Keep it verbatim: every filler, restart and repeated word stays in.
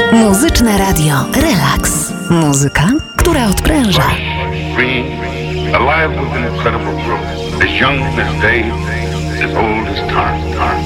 Muzyczne radio Relax. Muzyka, która odpręża. Green, alive with an incredible growth, as young as day, as old as time, time.